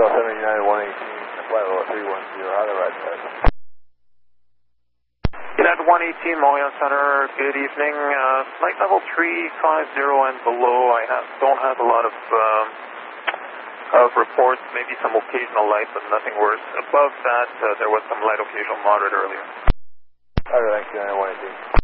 7 United 118, flight level 310, how the right side? United 118, Montreal Center, good evening. Flight level 350 and below, I don't have a lot of reports, maybe some occasional light, but nothing worse. Above that, there was some light occasional moderate earlier. Alright, thanks, United 118.